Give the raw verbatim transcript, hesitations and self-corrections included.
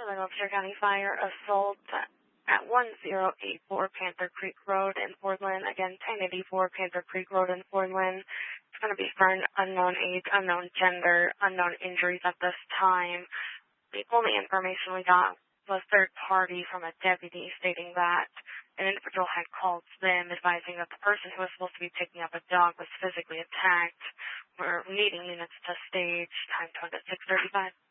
Northern Wilkshire County Fire assault at one zero eight four Panther Creek Road in Portland. Again, ten eighty-four Panther Creek Road in Portland. It's going to be for an unknown age, unknown gender, unknown injuries at this time. The only information we got was third party from a deputy stating that an individual had called them advising that the person who was supposed to be picking up a dog was physically attacked. We're needing units to stage. Time to six thirty-five.